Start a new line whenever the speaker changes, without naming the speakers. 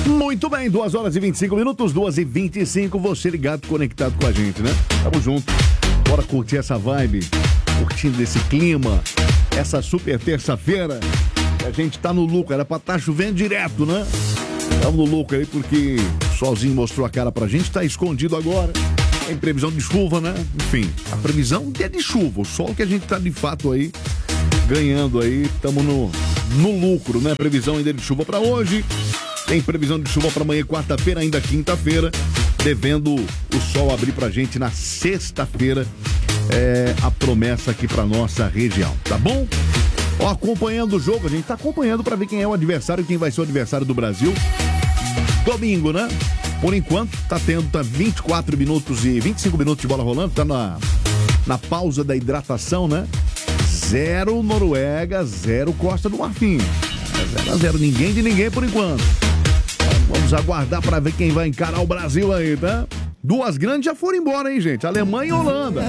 Muito bem, 2 horas e 25 minutos, 2h25, você ligado, conectado com a gente, né? Tamo junto. Bora curtir essa vibe, curtindo esse clima, essa super terça-feira. A gente tá no lucro, era pra estar chovendo direto, né? Tamo no lucro aí porque o solzinho mostrou a cara pra gente, tá escondido agora. Tem previsão de chuva, né? Enfim, a previsão é de chuva, o sol que a gente tá de fato aí ganhando aí, tamo no lucro, né? Previsão ainda de chuva pra hoje. Tem previsão de chuva para amanhã, quarta-feira, ainda quinta-feira, devendo o sol abrir pra gente na sexta-feira. É a promessa aqui pra nossa região, tá bom? Ó, acompanhando o jogo, a gente tá acompanhando pra ver quem é o adversário, quem vai ser o adversário do Brasil. Domingo, né? Por enquanto, tá 24 minutos e 25 minutos de bola rolando, tá na pausa da hidratação, né? 0 Noruega, 0 Costa do Marfim. 0-0, ninguém de ninguém por enquanto. Vamos aguardar para ver quem vai encarar o Brasil aí, tá? 2 grandes já foram embora, hein, gente? Alemanha e Holanda.